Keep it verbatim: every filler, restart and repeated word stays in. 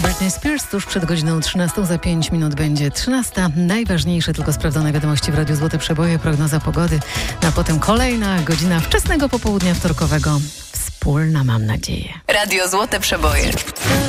Britney Spears tuż przed godziną trzynastą, za pięć minut będzie trzynasta. Najważniejsze tylko sprawdzone wiadomości w Radiu Złote Przeboje, prognoza pogody, a potem kolejna godzina wczesnego popołudnia wtorkowego. Wspólna, mam nadzieję. Radio Złote Przeboje.